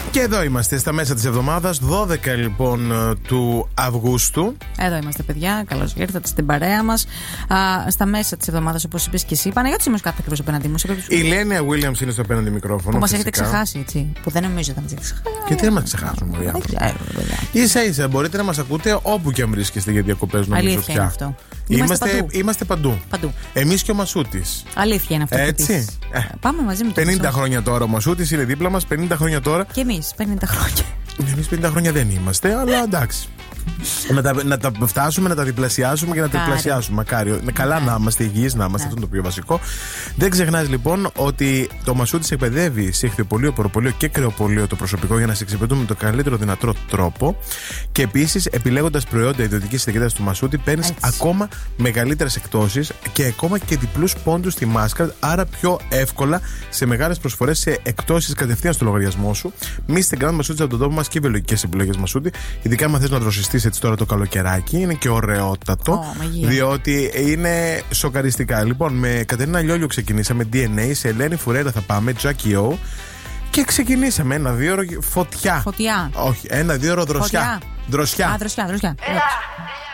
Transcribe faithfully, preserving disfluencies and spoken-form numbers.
Και εδώ είμαστε στα μέσα της εβδομάδας, δώδεκα λοιπόν του Αυγούστου. Εδώ είμαστε, παιδιά. Καλώς ήρθατε στην παρέα μας. Στα μέσα της εβδομάδας, όπως είπες και εσύ, Παναγιώτης είμαι κάθε ακριβώς απέναντί μου. Η Λένια Williams είναι στο απέναντι μικρόφωνο. Που μας έχετε ξεχάσει, έτσι. Που δεν νομίζω ότι θα μας έχετε ξεχάσει. Και τι να μας ξεχάσουμε, Μωριά. Ίσα ίσα μπορείτε να μας ακούτε όπου και αν βρίσκεστε για διακοπές, νομίζω. Αλήθεια είναι αυτό. Είμαστε, είμαστε, παντού. είμαστε παντού. παντού. Εμείς και ο Μασούτης. Αλήθεια είναι αυτό. Έτσι. Ε, Πάμε μαζί με τον πενήντα χρόνια τώρα ο Μασούτης είναι δίπλα μας, πενήντα χρόνια τώρα. Και εμείς πενήντα χρόνια. Εμείς πενήντα χρόνια δεν είμαστε, αλλά εντάξει. να, τα, να τα φτάσουμε, να τα διπλασιάσουμε και να τα τριπλασιάσουμε. Μακάριο. Καλά Μακάρι. να είμαστε, υγιείς να είμαστε, ναι. Αυτό είναι το πιο βασικό. Δεν ξεχνάς λοιπόν ότι το Μασούτης εκπαιδεύει σε ηχθειοπωλείο, ποροπωλείο και κρεοπωλείο το προσωπικό για να σε εξυπηρετούμε με το καλύτερο δυνατό τρόπο. Και επίσης, επιλέγοντας προϊόντα ιδιωτικής ετικέτας του Μασούτη, παίρνεις ακόμα μεγαλύτερες εκπτώσεις και ακόμα και διπλούς πόντους στη Mastercard. Άρα πιο εύκολα σε μεγάλες προσφορές, σε εκπτώσεις κατευθείαν στο λογαριασμό σου. Μη στην Grand Μασούτη από τον τόπο μας και βελογικές επιλογές Μασούτη. Ειδικά αν θες να δροσιστείς έτσι τώρα το καλοκαιράκι, είναι και ωραιότατο. Oh, διότι είναι σοκαριστικά. Λοιπόν, με Κατερίνα Λιόλιο ξεκινήσαμε ντι εν έι, σε Ελένη Φουρέρα θα πάμε, Jackie O. Και ξεκινήσαμε ένα δύο ώρο φωτιά. Φωτιά. Όχι, ένα δύο ώρο δροσιά. Φωτιά. Δροσιά. Α, δροσιά, δροσιά. Έλα.